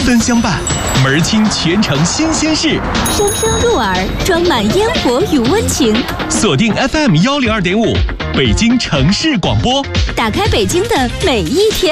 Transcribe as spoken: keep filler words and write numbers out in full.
氛相伴，门儿清全城新鲜事， 声声入耳，装满烟火与温情。 锁定 F M 幺零二点五，北京城市广播， 打开北京的每一天。